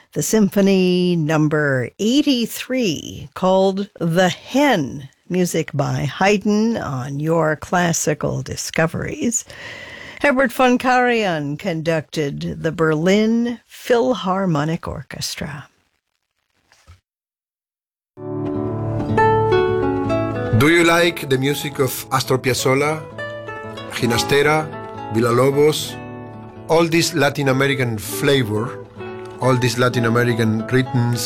the Symphony number 83, called The Hen, music by Haydn on Your Classical Discoveries. Herbert von Karajan conducted the Berlin Philharmonic Orchestra. Do you like the music of Astor Piazzolla, Ginastera, Villalobos, all this Latin American flavor, all these Latin American rhythms